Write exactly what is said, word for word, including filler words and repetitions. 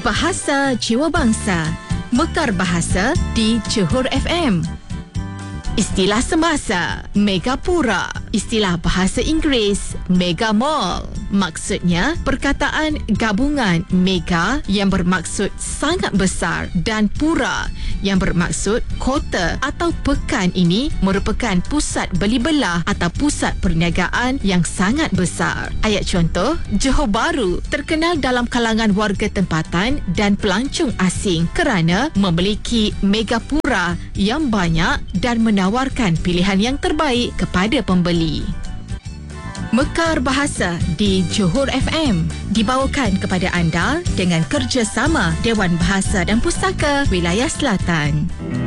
Bahasa Jiwa Bangsa, Mekar Bahasa di Johor F M. Istilah semasa, Megapura. Istilah bahasa Inggeris, Mega Mall. Maksudnya, perkataan gabungan mega yang bermaksud sangat besar dan pura yang bermaksud kota atau pekan ini merupakan pusat beli belah atau pusat perniagaan yang sangat besar. Ayat contoh, Johor Bahru terkenal dalam kalangan warga tempatan dan pelancong asing kerana memiliki megapura yang banyak dan menawarkan pilihan yang terbaik kepada pembeli. Mekar Bahasa di Johor F M dibawakan kepada anda dengan kerjasama Dewan Bahasa dan Pustaka Wilayah Selatan.